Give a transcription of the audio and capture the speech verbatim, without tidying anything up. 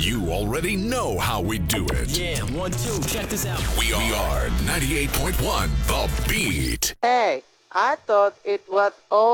You already know how we do it. Yeah, one, two, check this out. We are, we are ninety-eight point one The Beat. Hey, I thought it was all